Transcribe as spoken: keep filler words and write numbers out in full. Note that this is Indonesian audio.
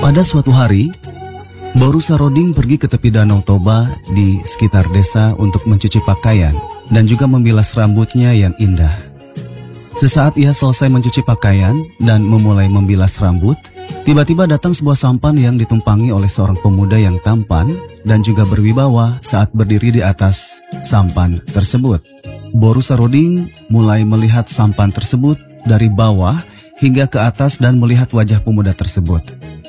Pada suatu hari, Boru Saroding pergi ke tepi Danau Toba di sekitar desa untuk mencuci pakaian dan juga membilas rambutnya yang indah. Sesaat ia selesai mencuci pakaian dan memulai membilas rambut, tiba-tiba datang sebuah sampan yang ditumpangi oleh seorang pemuda yang tampan dan juga berwibawa saat berdiri di atas sampan tersebut. Boru Saroding mulai melihat sampan tersebut dari bawah hingga ke atas dan melihat wajah pemuda tersebut.